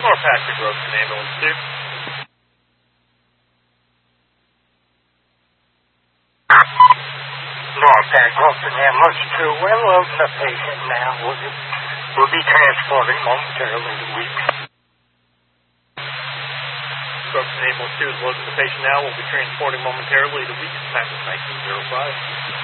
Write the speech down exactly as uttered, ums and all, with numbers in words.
North Patrick Road, ambulance two. North Patrick Road, ambulance two. We'll load the patient now. We'll, be, we'll be transporting momentarily to week. Brooklyn ambulance two is loading the patient now. We'll be transporting momentarily to week. Patrick nineteen oh five.